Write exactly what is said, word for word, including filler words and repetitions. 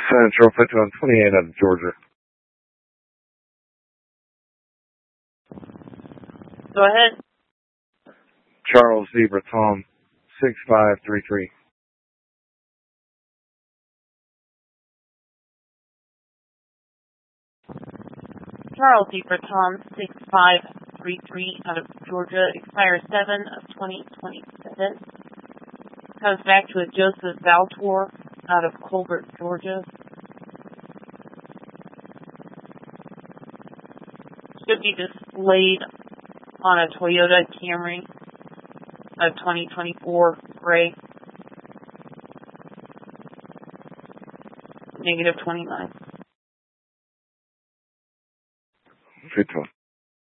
Central fifty-one twenty-eight out of Georgia. Go ahead. Charles Zebra Tom, six five three three. Charles Zebra Tom, six five three three out of Georgia, expires seven of twenty twenty-seven. Comes back to a Joseph Valtor out of Colbert, Georgia. Should be displayed on a Toyota Camry of twenty twenty-four gray. Negative twenty-nine. fifty-one.